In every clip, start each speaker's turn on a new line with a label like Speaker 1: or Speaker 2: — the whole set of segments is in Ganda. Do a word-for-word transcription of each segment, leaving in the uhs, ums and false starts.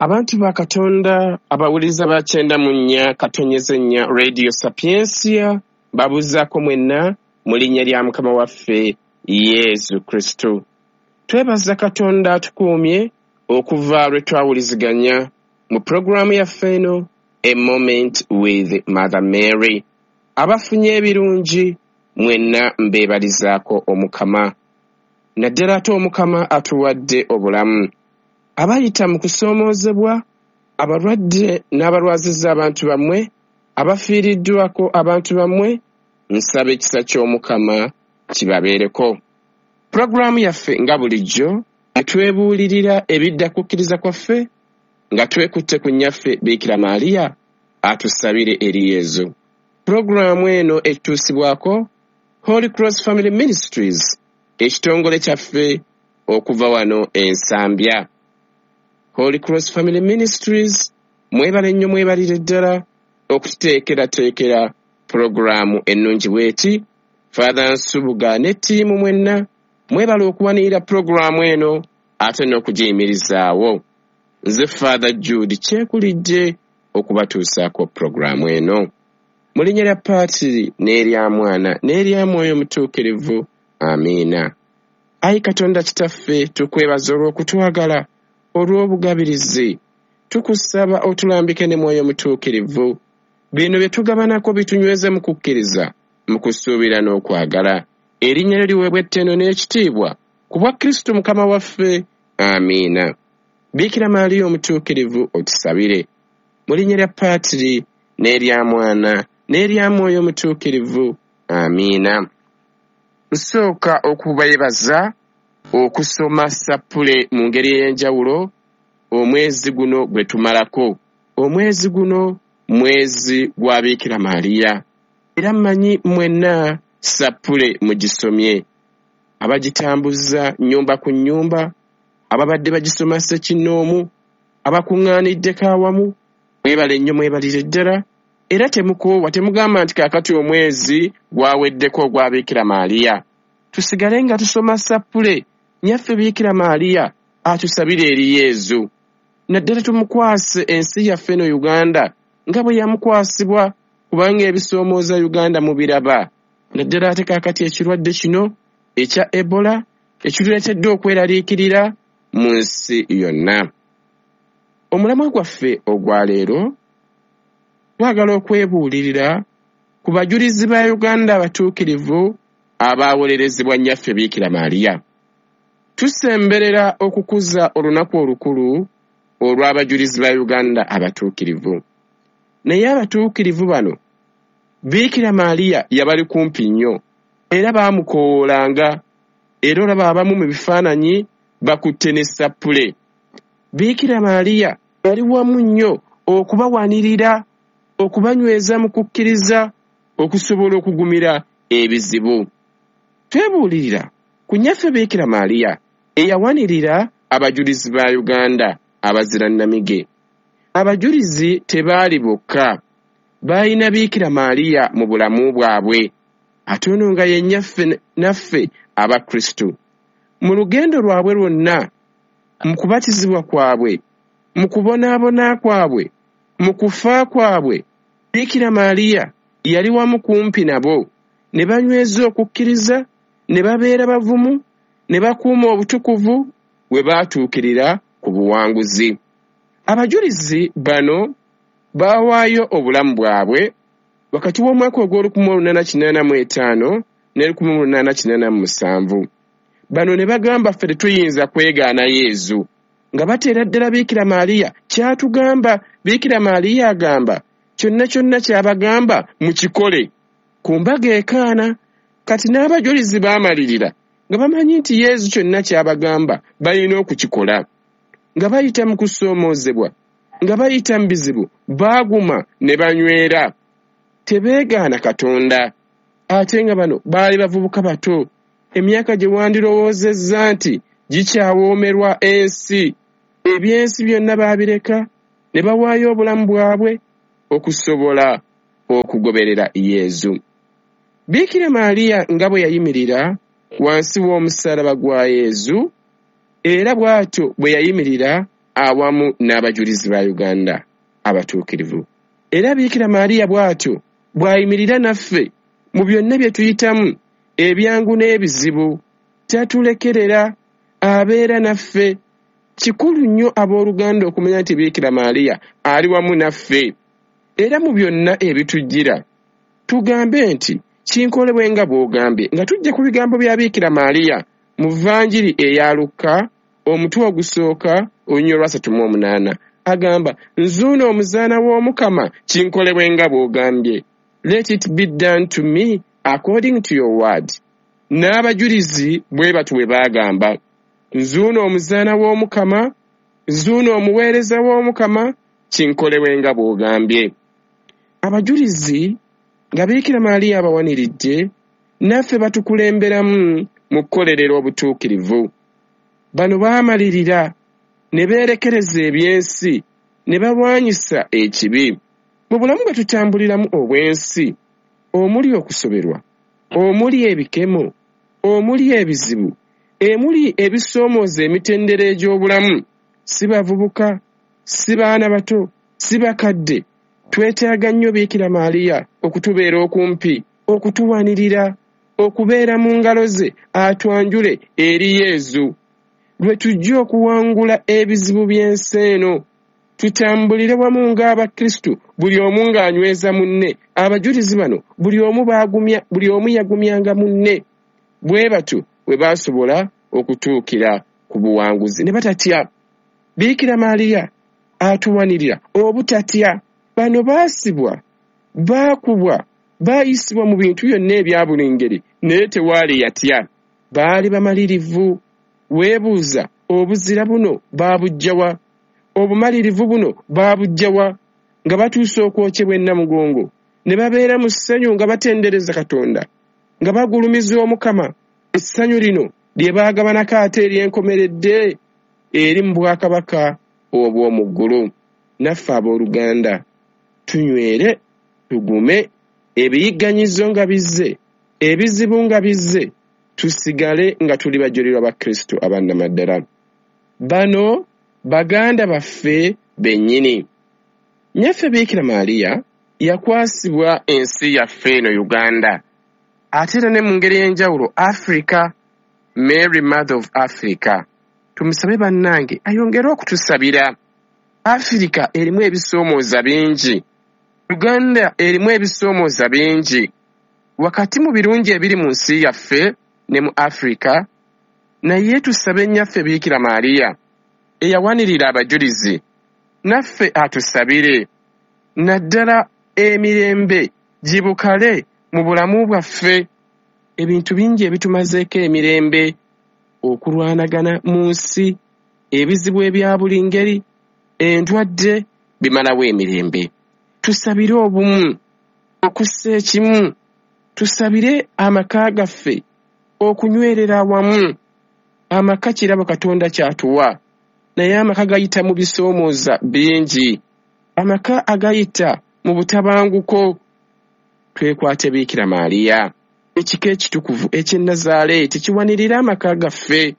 Speaker 1: Abantu ba Katonda abawuliza ba kyenda mu nnya katonyeze nnya Radio Sapiensia babuzaako mwenna mu linnya lya Mukama waffe Yesu Kristo. Twebaza Katonda atukuumye okuva lwe twawuliziganya mu programu yaffe eno A Moment with Mother Mary. Abafunye ebirungi mwenna mbeebalizaako Omukama. Naddala ate Omukama atuwadde obulamu. Abayita mu kusoomoozebwa, abalwadde n'abalwazizza abantu bammwe, abafiiriddwako abantu bammwe, nsaba ekisa ky'Omukama kibabeereko. Purogulaamu yaffe nga bulijjo etwebuulirira ebidda kukkiriza kwaffe nga twekutte ku nnyaffe Biikira Maaliya atusabire eri Yezu. Purogulaamu eno etuusibwako Holy Cross Family Ministries, ekitongole kyaffe okuva wano Ensambya. Holy Cross Family Ministries mwebale nnyo mwebalire ddala okututeekerateekera purogulaamu ennungi bweti. Father Nsubuga ne ttiimu mwenna mwebale okuwanirira purogulaamu eno ate n'okugiyimirizaawo. Nze Father Jude kyekulidde okubatuusaako purogulaamu eno. Mu linnya lya Paatiri n'erya Mwana n'erya Mwoyo Mutuukirivu. Amiina. Ayi Katonda Kitaffe, tukwebaza olw'okutwagala, olw'obugabirizi. Tukusaba otulambike ne Mwoyo Mutuukirivu. Bino bye tugabanako bitunyweze mu kukkiriza, mu kusuubira n'okwagala. Erinnya lyo liweebwe ettendo n'ekitiibwa ku bwa Kristo Mukama waffe. Amiina. Biikira Maaliya Omutuukirivu otusabire. Mu linnya lya Paatiri n'erya Mwana n'erya Mwoyo Mutuukirivu. Amiina. Nsooka okubayebaza okusoma sappule mu ngeri ey'enjawulo omwezi guno gwe tumalako. Omwezi guno mwezi gwa Biikira Maaliya. Era mmanyi mwenna sappule mugisomye. Abagitambuza nnyumba ku nnyumba, ababadde bagisoma ssekinnoomu, abakuŋŋaaniddeko awamu, mwebale nnyo mwebalire ddala. Era temukoowa, temugamba nti kaakati omwezi gwaweddeko ogwa Biikira Maaliya. Tusigale nga tusoma sappule nnyaffe Biikira Maaliya atusabire eri Yezu. Naddala tumukwase ensi yaffe eno Uganda nga bwe yamukwasibwa, kubanga ebisoomooza Uganda mu biraba. Naddala ate kaakati ekirwadde kino ekya Ebola ekireetedde okweraliikirira mu nsi yonna. Omulamwa gwaffe ogwa leero twagala okwebuulirira ku bajulizi ba Uganda abatuukirivu abaawolerezebwa nnyaffe Biikira Maaliya. Tusemberera okukuza olunaku olukulu olw'abajulizi ba Uganda abatuukirivu. Naye abatuukirivu bano Biikira Maaliya yabali kumpi nnyo era baamukoowolanga, era olaba abamu mu bifaananyi bakutte ne sappule. Biikira Maaliya yali wamu nnyo okubawanirira, okubanyweza mu kukkiriza, okusobola okugumira ebizibu. Twebuulirira ku nnyaffe Biikira Maaliya eyawanirira abajulizi ba Uganda abazira nnamige. Abajulizi tebaali bokka, baalina Biikira Maaliya mu bulamu bwabwe, ate ono nga ye nnyaffe naffe Abakristo. Mu lugendo lwabwe lwonna, mu kubatizibwa kwabwe, mu kubonaabona kwabwe, mu kufa kwabwe, Biikira Maaliya yali wamu kumpi nabo, ne banyweza okukkiriza, ne babeera bavumu, ne bakuuma obutukuvu we baatuukirira ku buwanguzi. Abajulizi bano baawaayo obulamu bwabwe wakati w'omwaka ogw'olukumi olunaana kinaana mu etaano n'olukumi olunaana kinaana mu musanvu. Bano ne bagamba ffe tetuyinza kwegaana Yezu, nga bateera ddala Biikira Maaliya kyatugamba. Biikira Maaliya agamba kyonna kyonna ky'abagamba mukikole. Ku mbaga ekaana, kati n'abajulizi baamalirira nga bamanyi nti Yezu kyonna ky'abagamba balina okukikola. Nga bayita mu kusoomoozebwa, nga bayita mu bizibu, baaguma ne banywera. Tebeegaana Katonda. Ate nga bano baali bavubuka bato, emyaka gye wandirowoozezza nti gikyawoomerwa ensi. Ebyensi byonna baabireka ne bawaayo obulamu bwabwe okusobola okugoberera Yezu. Biikira Maaliya nga bwe yayimirira wansi w'omusaalaba gwa Yezu, era bw'atyo bwe yayimirira awamu n'abajulizi ba Uganda abatuukirivu. Era Bikira Maria bw'atyo bw'ayimirira naffe mu byonna bye tuyitamu, ebyangu n'ebizibu, tatulekerera, abeera naffe. Kikulu nnyo abooluganda okumanya nti Bikira Maria ali wamu naffe, era mu byonna ebitujjira tugambe nti kinkolebwe nga bw'ogambye, nga tujja ku bigambo bya Bikira Maria mu Vvanjiri eya Luka omutwe ogusooka olunyiriri lw'asatu mu omunaana. Agamba, nzuuno omuzaana w'Omukama, kinkolebwe nga bw'ogambye. Let it be done to me according to your word. N'abajulizi bwe batyo bwe baagamba, nzuuno omuzaana w'Omukama, nzuuno omuweereza w'Omukama, kinkolebwe nga bw'ogambye. Abajulizi nga Bikira Maria abawaniridde, naffe batukulemberamu mu kukolerera obutuukirivu. Bano baamalirira ne beerekereza ebyensi ne balwanyisa ekibi. Mu bulamu bwe tutambuliramu obwensi, omuli okusoberwa, omuli ebikemo, omuli ebizibu, emuli ebisoomooza emitendera egy'obulamu, si bavubuka, si baana bato, si bakadde, twetaaga nnyo Bikira Maria okutubeera okumpi, okutuwanirira, okubeera mu ngalo ze atwanjule eri Yezu. Lwe tujja okuwangula ebizibu by'ensi eno, tutambulire wamu ng'Abakristu, buli omu ng'anyweza munne. Abajulizi bano buli omu baagumya, buli omu yagumyanga munne. Bwe batyo bwe baasobola okutuukira ku buwanguzi ne batatya. Bikira Maria atuwanirira obutatya. Bano baasibwa, baakubwa, baayisibwa mu bintu byonna ebya buli ngeri, naye tewaali yatya. Baali bamalirivu. Weebuuza, obuzira buno baabujjawa? Obumalirivu buno baabujjawa? Nga batuuse okwokyebwa ennamugongo, ne babeera mu ssanyu nga batendereza Katonda, nga bagulumiza Omukama. Essanyu lino lye baagabanako ate ery'enkomeredde eri mu bwakabaka obw'omu ggulu. Naffe abooluganda tunywere, tugume, ebiyigganyizo nga bizze, ebizibu nga bizze, tusigale nga tuli bajulirwa ba Kristo abannamaddala. Bano baganda baffe bennyini. Nnyaffe Bikira Maria yakwasibwa ensi yaffe eno Uganda, ate era ne mu ngeri y'enjawulo Africa, Mary Mother of Africa. Tumusabe bannange ayongere okutusabira. Africa erimu ebisoomooza bingi, Uganda erimu ebisoomooza bingi. Wakati mu birungi ebiri mu nsi yaffe ne mu Africa, naye tusabe nnyaffe Bikira Maria eyawanirira abajulizi, naffe atusabire, naddala emirembe gibukale mu bulamu bwaffe. Ebintu bingi ebitumazeeko emirembe, okulwanagana mu nsi, ebizibu ebya buli ngeri, endwadde, bimalawo emirembe. Tusabire obumu, okussa ekimu, tusabire amaka gaffe okunywerera awamu. Amaka kirabo Katonda kyatuwa, naye amaka gayita mu bisoomooza bingi, amaka agayita mu butabanguko. Twekwate Bikira Maria, ekika ekitukuvu eky'e Nazaaleeti kiwanirira amaka gaffe.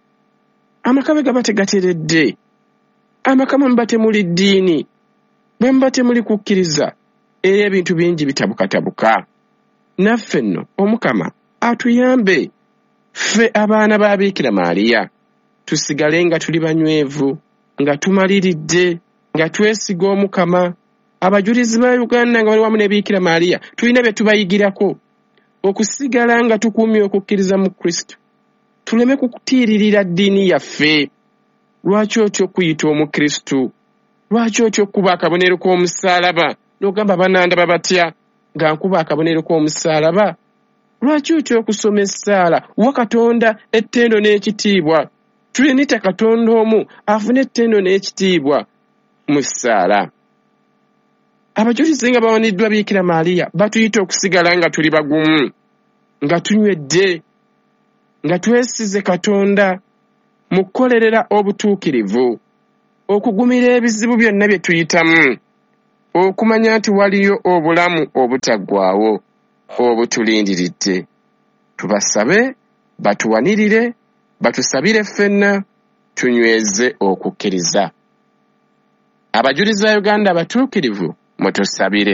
Speaker 1: Amaka bwe gaba tegateredde, amaka mwe muba temuli ddiini, mwe muba temuli kukkiriza, era ebintu bingi bitabukatabuka. Naffe nno Omukama atuyambe, ffe abaana ba Bikira Maria, tusigale nga tuli banywevu, nga tumaliridde, nga twesiga Omukama. Abajulizi ba Uganda nga bali wamu ne Bikira Maria, tulina bye tubayigirako, okusigala nga tukuumye okukkiriza mu Kristo. Tuleme kukutiiririra ddiini yaffe. Lwaki otyo okuyita Omukristu? Lwaki otyo okuba akabonero k'omusaalaba n'ogamba bananda babatya nga nkuba akabonero k'omusaalaba? Lwaki otyo okusoma essaala wa Katonda ettendo n'ekitiibwa? Tulinita Katonda omu afune ettendo n'ekitiibwa mu ssaala. Abajulizi nga bawaniddwa Bikira Maria batuyita okusigala nga tuli bagumu, nga tunywedde, nga twesize Katonda mu kukolerera obutuukirivu, okugumira ebizibu byonna bye tuyitamu, okumanya nti waliyo obulamu obutaggwaawo obutulindiridde. Tubasabe batuwanirire, batusabire ffenna, tunyweze okukkiriza. abajulizi ba Uganda abatuukirivu mutusabire.